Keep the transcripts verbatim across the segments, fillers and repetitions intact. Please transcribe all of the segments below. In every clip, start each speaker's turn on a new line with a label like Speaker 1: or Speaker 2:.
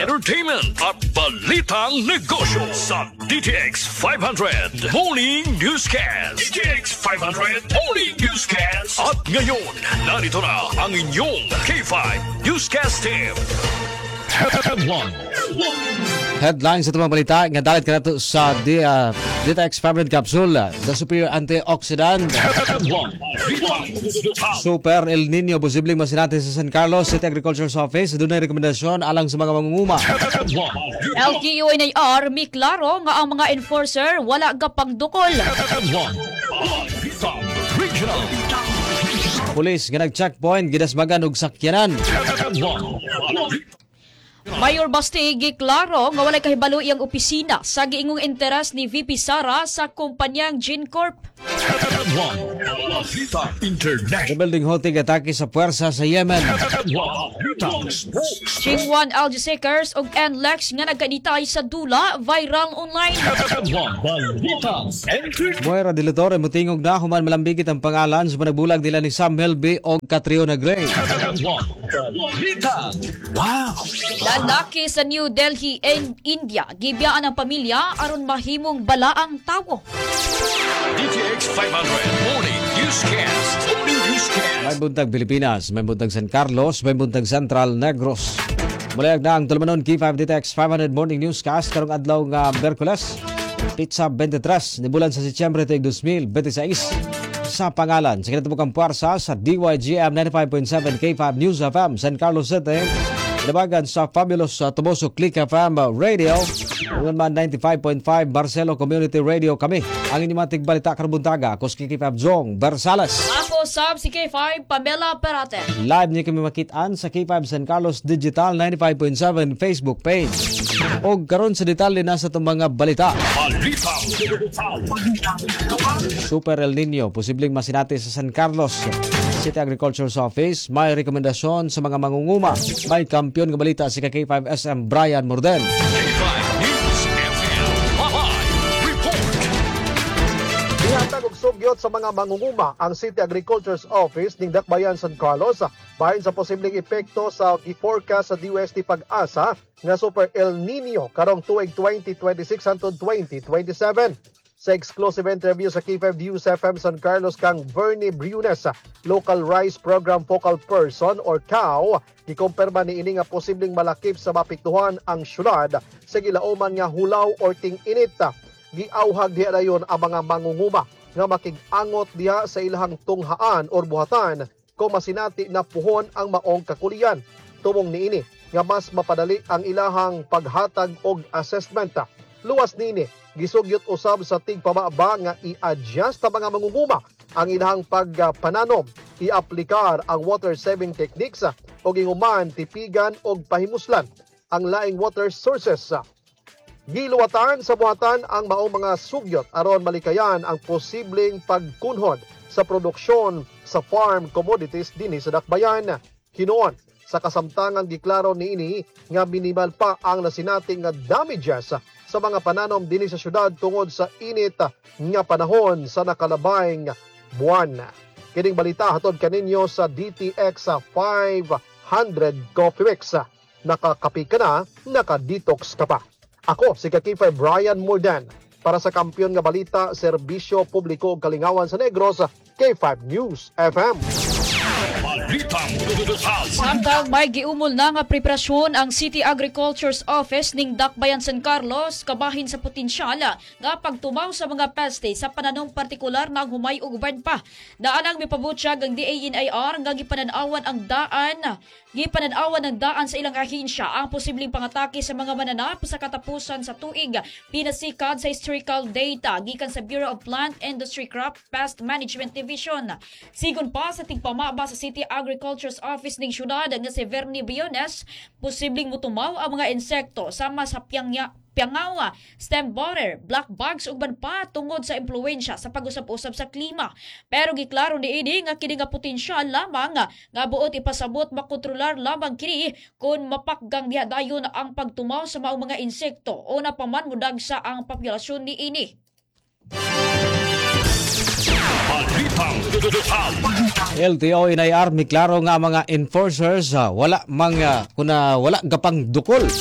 Speaker 1: entertainment at balitang negosyo sa D T X five hundred Morning Newscast. D T X five hundred Morning Newscast. At ngayon, narito na ang inyong K five Newscast team. Headline.
Speaker 2: Headlines sa itong mga balita nga dalit ka na ito sa D, uh, D T X five hundred Capsule, the superior antioxidant. Super El Nino, posibleng masinati sa San Carlos City Agriculture's Office. Doon ay rekomendasyon alang sa mga mangunguma.
Speaker 3: L G U N A R, mi klaro nga ang mga enforcer wala gapang dukol.
Speaker 2: Pulis nga nag-checkpoint, gidasmagan og sakyanan.
Speaker 3: Mayor Basti giklaro nga walay kahibalo iyang opisina sa giingong interes ni V P Sara sa kumpanyang GenCorp.
Speaker 2: Rebuilding holding atake sa puwersa sa Yemen.
Speaker 3: Chingwan L G Seekers og N Lex nga nagkanitay sa dula viral online.
Speaker 2: Moira de Lutore mutingog na human malambigit ang pangalan sa managbulag nila ni Sam Helby o Catriona Gray.
Speaker 1: Wow!
Speaker 3: Lalaki sa New Delhi, India, gibiyaan ang pamilya aron mahimong balaang tawo.
Speaker 1: D T X five hundred Morning Newscast. Morning Newscast.
Speaker 2: May buntag Pilipinas, may buntag San Carlos, may buntag Central Negros. Mulayag na ang tulumanon K five D T X five hundred Morning Newscast karong adlaw nga Berkules, Pizza twenty-three, ni bulan sa Setyembre two thousand twenty-six. Sa pangalan sa kinatubukang puwersa sa D Y G M ninety-five point seven K five News F M San Carlos City, labagan sa Fabulous uh, Tomoso Click F M Radio, ungan man ninety-five point five Barcelo Community Radio kami. Ang inimatig balita karbuntaga, ako si K five Jong Bersales.
Speaker 3: Ako sab si K five Pamela Perate.
Speaker 2: Live niyo kami makitaan sa K five San Carlos Digital ninety-five point seven Facebook page. O karon sa detalye na sa itong mga balita. Super El Nino, posibleng masinati sa San Carlos City Agriculture's Office. May rekomendasyon sa mga mangunguma. May kampiyon ng balita si K five S M Brian Morden.
Speaker 1: K five News F M. Live report.
Speaker 4: Ihatag og sugyot sa mga mangunguma ang City Agriculture's Office ning Dakbayan San Carlos bahin sa posibleng epekto sa gi-forecast sa D O S T Pag-asa nga Super El Nino karong tuig twenty twenty-six hangtod twenty twenty-seven. Sa exclusive interview sa K five News F M San Carlos kang Bernie Briones, Local Rice Program Focal Person or C A O, ikumpirma ni ini nga posibleng malakip sa mapiktuhan ang syudad sa gilauman nga hulaw or ting-init. Giauhag diha dayon ang mga mangunguma nga makig-angot diha sa ilahang tunghaan or buhatan kung masinati na puhon ang maong kakulian. Tumong niini nga mas mapadali ang ilahang paghatag og assessment. Luwas nini, gisugyot usab sa tigpamaba nga i-adjust ang mga mangunguma ang ilahang pagpananom, i-aplikar ang water saving techniques o ginguman tipigan og pahimuslan ang laing water sources. Giluwatan sa buhatan ang maong mga sugyot aron malikayan ang posibleng pagkunhod sa produksyon sa farm commodities dinhi sa Dakbayan. Hinuon sa kasamtangan giklaro niini nga minimal pa ang nasinati nga damages sa mga pananom dinhi sa syudad tungod sa init nga panahon sa nakalabayng buwan. Kining balita hatod kaninyo sa D T X five hundred Coffee Mix. Nakakapi ka na, nakadetox ka pa. Ako si K five Brian Morden para sa kampiyon nga balita, serbisyo publiko ug kalingawan sa Negros, K five News F M.
Speaker 3: Samtang may giumol na nga preparasyon ang City Agriculture's Office ning Dakbayan San Carlos kabahin sa potensyal nga pagtumaw sa mga peste sa pananong partikular na humay ug uban pa. Daanang mipabutyag ang D A N I R nga gipananawan ang daan gipananawan ng daan sa ilang ahensya ang posibleng pangatake sa mga mananap sa katapusan sa tuig. Pinasikad sa historical data gikan sa Bureau of Plant Industry Crop Pest Management Division. Sigon pa sa tigpamaba sa City Agriculture's Office ning syudad nga si Bernie Briones, posibleng mutumaw ang mga insekto sama sa piyangya piangawa, stem borer, black bugs ug ban pa tungod sa impluwensya sa pag-usab-usab sa klima. Pero giklaro ni ini nga kini nga potensyal lamang nga buot ipasabot makontrolar lamang kini kung mapakgang diha dayon ang pagtumaw sa maong mga insekto o napaman mudagsa ang populasyon ni ini.
Speaker 2: L T O inay army klaro nga mga enforcers uh, wala mga kuna wala gapang dukol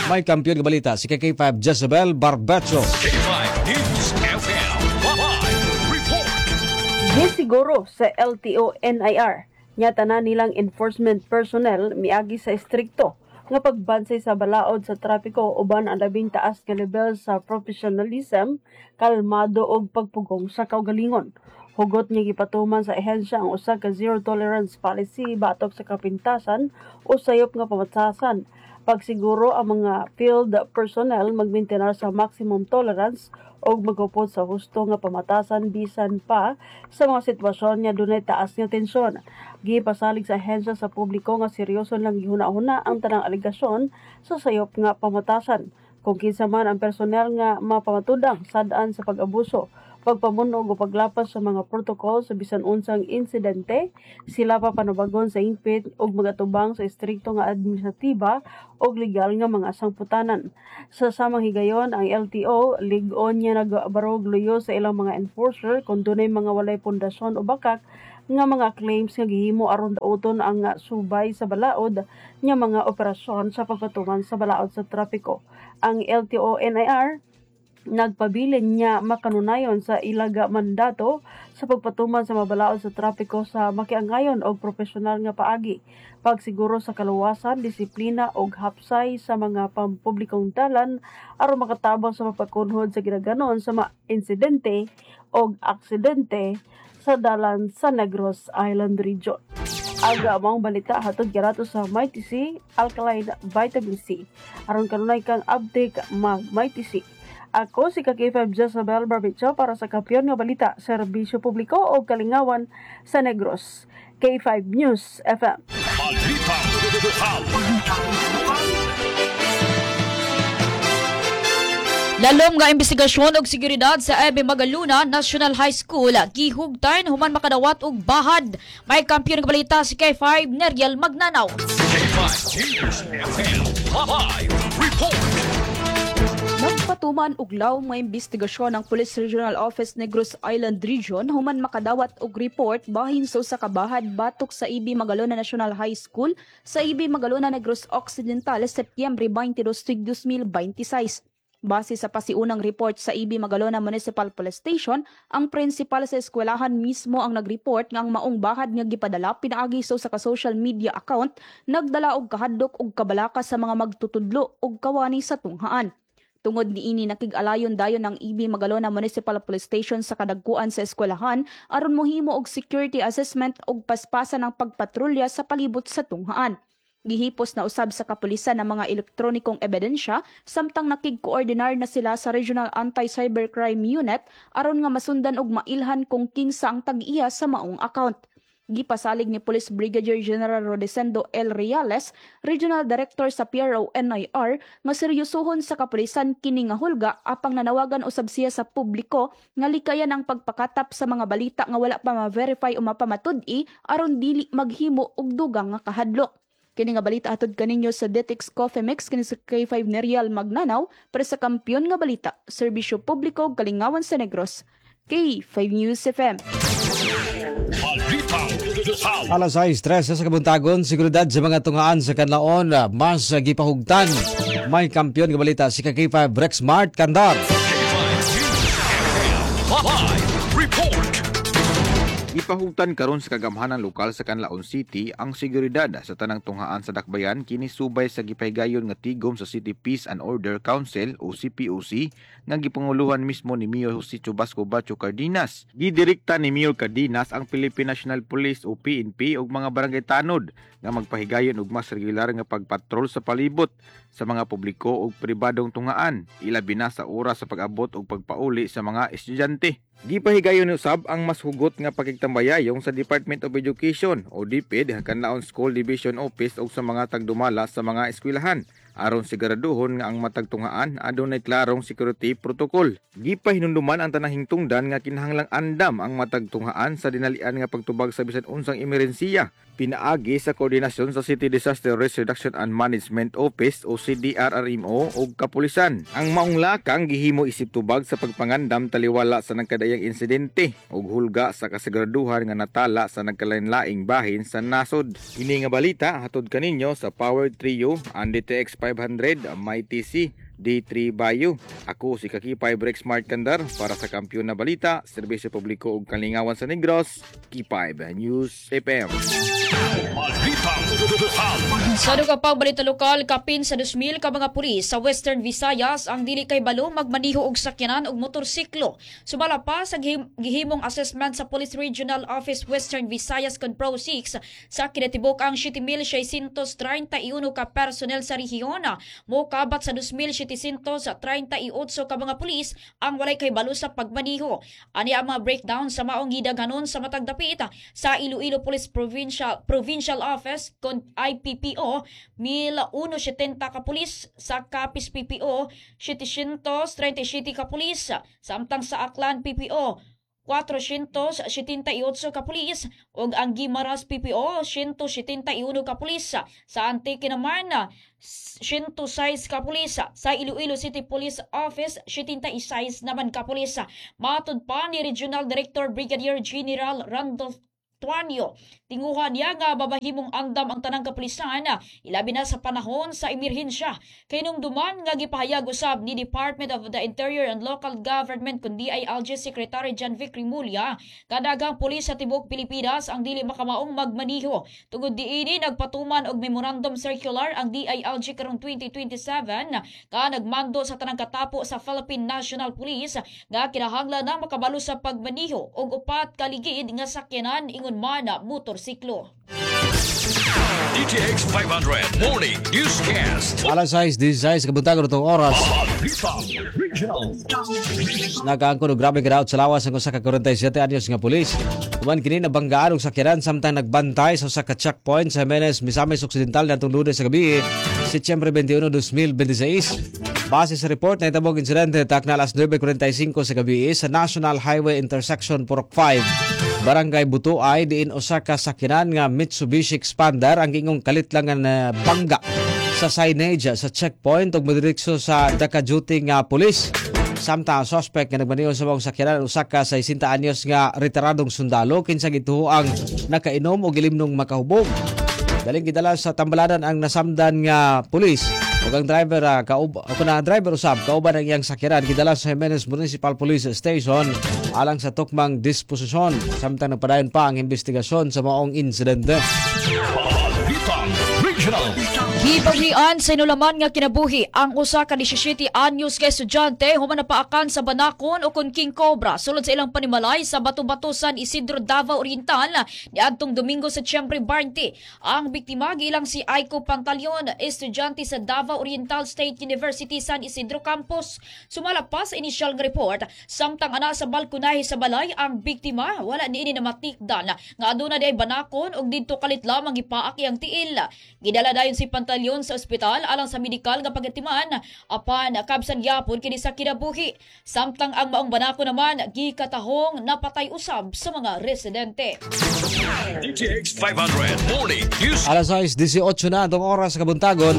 Speaker 2: May kampiyon nga balita si K five Jezebel Barbecho.
Speaker 1: K five News F M. Live report.
Speaker 5: Di siguro sa L T O N I R nya tanan nilang enforcement personnel miagi sa istrikto nga pagbansay sa balaod sa trapiko uban ang labing taas nga level sa professionalism, kalmado og pagpugong sa kaugalingon. Hugot niya gipatuman sa ehensya ang usa ka zero tolerance policy batok sa kapintasan o sayop nga pamatasan. Pagsiguro ang mga field personnel magmaintenar sa maximum tolerance o magupod sa husto nga pamatasan bisan pa sa mga sitwasyon nga dunay taas nga tensyon. Gipasalig sa ahensya sa publiko nga seryoso lang gihuna-huna ang tanang aligasyon sa sayop nga pamatasan. Kung kinsa man ang personel nga mapamatudang sadaan sa pag-abuso, pagpamunog o paglapas sa mga protokol sa bisan unsang insidente, sila pa panabagon sa ingpit o magatubang sa istrikto nga administratiba o legal nga mga sangputanan. Sa samang higayon, ang L T O, lig-on niya nagabarog luyo sa ilang mga enforcer kung dunay mga walay pundasyon o bakak nga mga claims nga gihimo aron dauton ang subay sa balaod nga mga operasyon sa pagpatuman sa balaod sa trapiko. Ang L T O N I R nagpabilin niya makanunayon sa ilaga mandato sa pagpatuman sa mabalaod sa trapiko sa makiangayon o profesional nga paagi, pagsiguro sa kaluwasan, disiplina o hapsay sa mga pampublikong dalan aron makatabang sa mapagkunhod sa ginaganon sa mga insidente o aksidente sa dalan sa Negros Island Region. Aga among balita hatod girato sa Mighty C, Alkaline Vitamin C. Aron kanunay kang update mag Mighty C. Ako si K five Jezebel Barbecho para sa Kampiyon nga Balita, Serbisyo Publiko o Kalingawan sa Negros. K five News F M.
Speaker 1: Balita.
Speaker 3: Lalom nga investigasyon og seguridad sa Ebe Magaluna National High School gihugtayn human makadawat og bahad. May kampiyon nga balita si K five Neriel Magnanaw.
Speaker 1: K five News F M. Live report.
Speaker 6: Nagpatuman og law nga investigasyon ng Police Regional Office Negros Island Region human makadawat og report bahin sa usa ka bahad batok sa I B Magalona National High School sa I B Magalona Negros Occidental Setyembre twenty-dos, twenty twenty-six. Base sa pasiunang report sa I B Magalona Municipal Police Station, ang principal sa eskwelahan mismo ang nag-report nga ang maong bahad nga gipadala pinaagi sa usa ka social media account nagdala og kahadlok og kabalaka sa mga magtutudlo og kawani sa tunghaan. Tungod niini nakig-alayon dayon ng I B Magalona Municipal Police Station sa kadagkuan sa eskwelahan aron mohimo og security assessment og paspasan ng pagpatrolya sa palibot sa tunghaan. Gihipos na usab sa kapulisan ng mga elektronikong ebidensya samtang nakig-koordinar na sila sa Regional Anti-Cybercrime Unit aron nga masundan og mailhan kung kinsa ang tag-iya sa maong account. Gipasalig ni Police Brigadier General Rodesendo L. Reales, Regional Director sa P R O N I R, nga seryosohon sa kapulisan kini nga hulga apang nanawagan usab siya sa publiko nga likayan ang pagpakatap sa mga balita nga wala pa ma-verify o mapamatud-i aron dili maghimo og dugang nga kahadlok. Kini nga balita atod kaninyo sa Detix Coffee Mix kini sa K five Neriel Magnanaw para sa Kampiyon nga Balita, Serbisyo Publiko, Kalingawan sa Negros. K five News F M.
Speaker 1: Balita.
Speaker 2: Alas sais tres sa kabuntagon, seguridad sa mga tungaan sa kanlaon, mas gipahugtan. May kampiyon nga balita si K five Rex Mart Kandar.
Speaker 1: K five News F M. Live report.
Speaker 7: Ipahugtan karon sa kagamhanan lokal sa Canlaon City ang seguridad sa tanang tunghaan sa dakbayan kini subay sa gipahigayon nga tigom sa City Peace and Order Council o C P O C nga gipanguluhan mismo ni Mayor Jose Chubasco Bacho Cardenas. Gidirekta ni Mayor Cardenas ang Philippine National Police o P N P ug mga barangay tanod nga magpahigayon og mas regular nga pagpatrol sa palibot sa mga publiko ug pribadong tungaan, ilabi na sa oras sa pag-abot ug pagpauli sa mga estudyante. Gipahigayon usab ang mas hugot nga pakigtambayayong sa Department of Education o D P E D, Canlaon School Division Office ug sa mga tagdumala sa mga eskwelahan aron siguraduhon nga ang matagtungaan adunay klarong security protocol. Gipahinumduman ang tanang hingtungdan nga kinahanglang andam ang matagtungaan sa dinalian nga pagtubag sa bisan unsang emerhensiya. Pinaagi sa koordinasyon sa City Disaster Risk Reduction and Management Office o C D R R M O ug kapulisan. Ang maong lakang gihimo isip tubag sa pagpangandam taliwala sa nagkadayang insidente ug hulga sa kasiguraduhan nga natala sa nagkalain-laing bahin sa nasod. Ini nga balita hatod kaninyo sa Power Trio and D T X five hundred Mighty C D three Bayo. Ako si Kakipay Break Smart Kandar para sa Kampiyon na Balita, Serbisyo Publiko ug Kalingawan sa Negros, Kipay News F M.
Speaker 3: Sa dugang balita lokal, kapin sa two thousand ka mga pulis sa Western Visayas ang dili kay balo magmaniho og sakyanan og motorsiklo. Sumala pa sa gihim- gihimong assessment sa Police Regional Office Western Visayas con Pro six sa kinatibok ang seven thousand six hundred thirty-one ka personel sa rehiyon. Mo kabat sa two thousand seven hundred thirty-eight ka mga pulis ang walay kay balo sa pagmaniho. Ani ang mga breakdown sa maong gidaghanon sa matag dapit sa Iloilo Police Provincial Provincial Office con I P P O one hundred seventy ka pulis, sa Capiz P P O seven thirty-seven ka pulis, samtang sa Aklan P P O four seventy-eight ka pulis ug ang Guimaras P P O one seventy-one ka pulis. Sa Antique naman one oh six ka pulis. Sa Iloilo City Police Office seventy-six naman ka pulis. Matud pa ni Regional Director Brigadier General Randolph Tuanyo, tinguhan niya nga babahimong andam ang tanang kapulisan, ilabi na sa panahon sa emerhensya. Kay nung duman nga gipahayag usab ni Department of the Interior and Local Government kun D I L G Secretary John Vic Rimulya, kadagang pulis sa tibok Pilipinas ang dili makamaong magmaniho. Tungod diini nagpatuman og memorandum circular ang D I L G karong twenty twenty-seven ka nagmando sa tanang katapo sa Philippine National Police nga kinahanglan na makabalo sa pagmaniho og upat ka ligid nga sakyanan ingon man motorsiklo.
Speaker 1: D T X five hundred Morning Newscast.
Speaker 2: Alas sais, disais kabuntagon itong oras. Nagaangkon og grabe crowd sa lawas ang usa ka forty-seven anyos nga pulis. Tuman kini nabanggaan og sakyanan samtang nagbantay sa usa ka checkpoint sa Jimenez, Misamis Occidental natong Lunes sa gabi, Setyembre twenty-one, two thousand twenty-six. Base sa report na itabog insidente takna alas nine forty-five sa gabi sa National Highway Intersection Purok five, Barangay Butuay, diin usa ka sakyanan nga Mitsubishi Expander ang ingong kalit lang nga bangga sa signage sa checkpoint ug modirekso sa naka-duty nga pulis. Samtang suspect nga nagmaniho sa mga sakyanan usa ka sixty anyos nga retiradong sundalo kinsa gituoang nakainom og ilimnong makahubog. Daling gidala sa tambalanan ang nasamdan nga pulis ug ang driver uh, kaub kuna driver usab kauban ang iyang sakyanan gidala sa Jimenez Municipal Police Station alang sa tukmang disposisyon. Samtang napadayon pa ang investigasyon sa maong insidente.
Speaker 3: Gipagrian sa inulaman nga kinabuhi ang usa ka seventeen anyos ka estudyante human napaakan sa Banakon o kon King Cobra sulod sa ilang panimalay sa Batu-Batu San Isidro, Davao Oriental niadtong Domingo, Setyembre twenty. Ang biktima gilang si Aiko Pantaleon, estudyante sa Davao Oriental State University San Isidro Campus. Sumala pa sa initial nga report, samtang ana sa balkonahe sa balay ang biktima wala niini na matikdan nga aduna day Banakon og didto kalit lamang gipaak iyang tiil. Gidala dayon si Pantaleon sa ospital alang sa medikal nga pagatiman apan kabsan gyapon kini sa kinabuhi. Samtang ang maong Banako naman gikatahong napatay usab sa mga residente.
Speaker 1: D T X five hundred Morning News.
Speaker 2: Alas sais, eighteen na itong oras sa kabuntagon.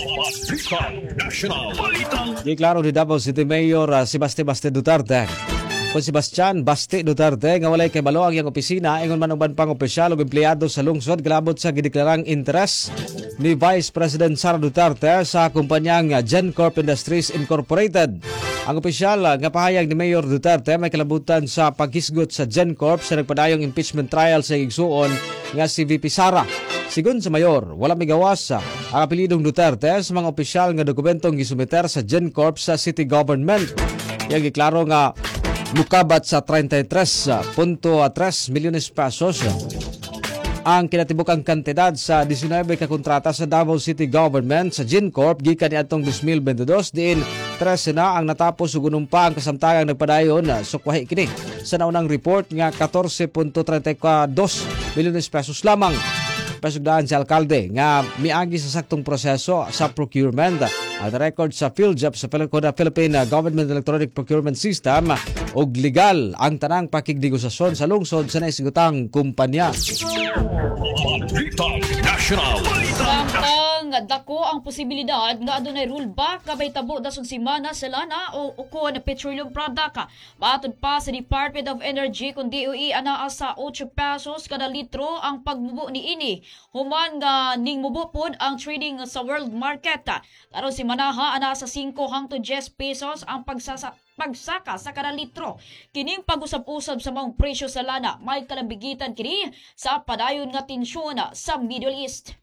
Speaker 1: National Balitang
Speaker 2: Di klaro ni Davao City Mayor uh, si Basti Basti Duterte. Kung Sebastian Basti Duterte nga walay kay balo ang iyang opisina ingon man uban pang opisyal ug empleyado sa lungsod kalabot sa gideklarang interes ni Vice President Sara Duterte sa kumpanyang GenCorp Industries Incorporated. Ang opisyal nga pahayag ni Mayor Duterte may kalabutan sa paghisgot sa GenCorp sa nagpadayong impeachment trial sa igsuon nga si V P Sara. Sigun sa Mayor, wala migawas ang apelidong Duterte sa mga opisyal nga dokumentong gisumiter sa GenCorp sa city government. Yang giklaro nga mukabat sa thirty-three point three milyones pesos ang kinatibukang kantidad sa nineteen ka kontrata sa Davao City Government sa GenCorp gikan niadtong twenty twenty-two diin thirteen na ang natapos ug unong pa ang kasamtangang nagpadayon na sukwahi kini sa naunang report nga fourteen point thirty-two milyones pesos lamang. Pasugdaan si alkalde nga miagi sa saktong proseso sa procurement at record sa PhilJOP sa Philippine Government Electronic Procurement System ug legal ang tanang pakigdegosasyon sa lungsod sa naisigutang kumpanya.
Speaker 1: National
Speaker 3: Samtang dako ang posibilidad nga adunay rollback kabay tabo dason semana sa lana o uko na petroleum product. Matod pa sa Department of Energy kun D O E anaa sa eight pesos kada litro ang pagmubo ni ini. Human nga ning mubo pod ang trading sa world market. Karon semana ha anaa sa five hangtod ten pesos ang pagsasa pagsaka sa kada litro. Kining pag-usab-usab sa maong presyo sa lana may kalambigitan kini sa padayon nga tensyon sa Middle East.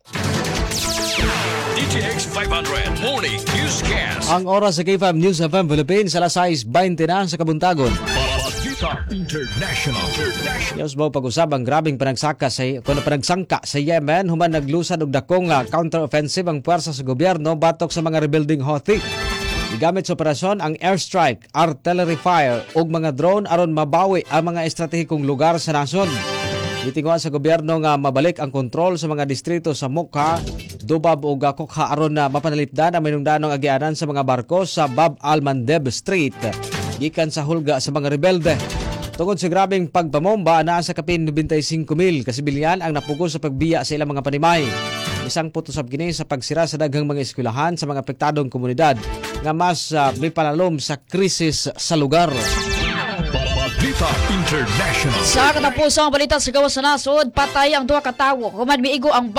Speaker 1: D T X five hundred Morning Newscast.
Speaker 2: Ang oras sa K five News F M Philippines alas sais twenty na sa kabuntagon.
Speaker 1: Balita International.
Speaker 2: Yes, mo pag-usab ang grabing panagsaka sa kuno panagsangka sa Yemen human naglusad og dakong uh, counter-offensive ang puwersa sa gobyerno batok sa mga rebuilding Houthi. Gigamit sa operasyon ang airstrike, artillery fire ug mga drone aron mabawi ang mga estratehikong lugar sa nasod. Gitinguhan sa gobyerno nga mabalik ang kontrol sa mga distrito sa Mukha, Dubab ug Kokha aron na mapanalipdan ang minungdanong agianan sa mga barko sa Bab al-Mandeb Street gikan sa hulga sa mga rebelde. Tungod sa grabing pagpamomba naa sa kapin ninety-five mil kasibilyan ang napugos sa pagbiya sa ilang mga panimay. Isang putusab kini sa pagsira sa daghang mga eskwelahan sa mga apektadong komunidad nga mas uh, may panalom sa krisis sa lugar.
Speaker 1: Balita International.
Speaker 3: Sa katapusang balita sa gawas sa nasod, patay ang duha ka tawo. Human miigo ang